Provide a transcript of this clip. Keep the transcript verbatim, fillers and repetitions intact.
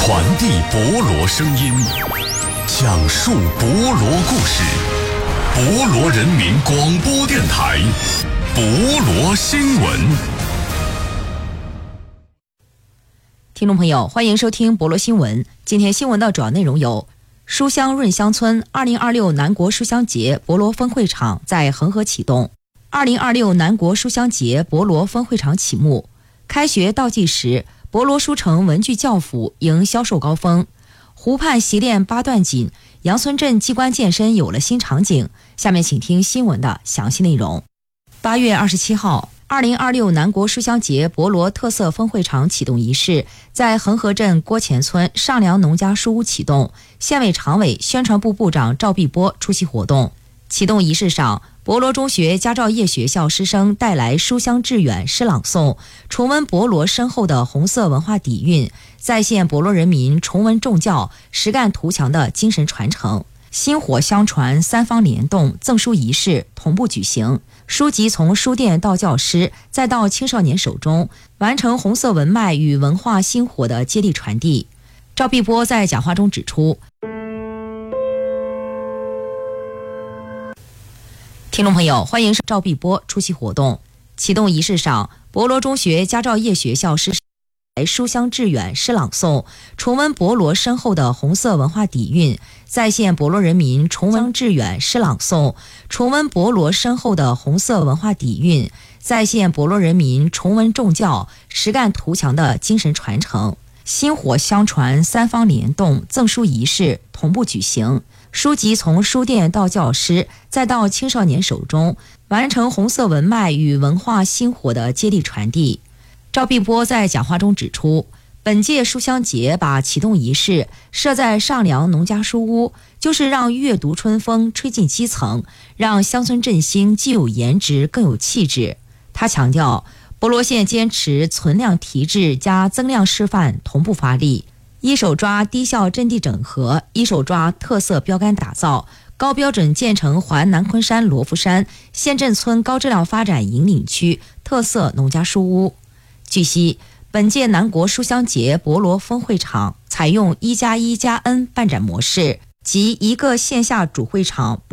传递博罗声音，讲述博罗故事。博罗人民广播电台，博罗新闻。 听众朋友，欢迎收听博罗新闻。今天新闻的主要内容有：书香润乡村二零二六南国书香节博罗分会场在恒河启动。二零二六南国书香节博罗分会场启幕。开学倒计时，博罗书城文具教辅迎销售高峰。湖畔习练八段锦，杨村镇机关健身有了新场景。下面请听新闻的详细内容。八月二十七号，二零二六南国书香节博罗特色分会场启动仪式在恒河镇郭前村上梁农家书屋启动，县委常委、宣传部部长赵碧波出席活动。启动仪式上，博罗中学家兆业学校师生带来书香致远诗朗诵，重温博罗深厚的红色文化底蕴，再现博罗人民崇文重教、实干图强的精神传承。薪火相传，三方联动，赠书仪式同步举行。书籍从书店到教师，再到青少年手中，完成红色文脉与文化薪火的接力传递。赵碧波在讲话中指出，听众朋友，欢迎赵碧波出席活动。启动仪式上，博罗中学家兆业学校师生书香致远诗朗诵，重温博罗深厚的红色文化底蕴，再现博罗人民崇文致远诗朗诵，重温博罗深厚的红色文化底蕴，再现博罗人民崇文重教、实干图强的精神传承。薪火相传，三方联动，赠书仪式同步举行。书籍从书店到教师，再到青少年手中，完成红色文脉与文化薪火的接力传递。赵碧波在讲话中指出，本届书香节把启动仪式设在上梁农家书屋，就是让阅读春风吹进基层，让乡村振兴既有颜值更有气质。他强调，博罗县坚持存量提质加增量示范同步发力，一手抓低效阵地整合，一手抓特色标杆打造，高标准建成环南昆山罗浮山县镇村高质量发展引领区特色农家书屋。据悉，本届南国书香节博罗分会场采用一加一加 N 办展模式，即一个线下主会场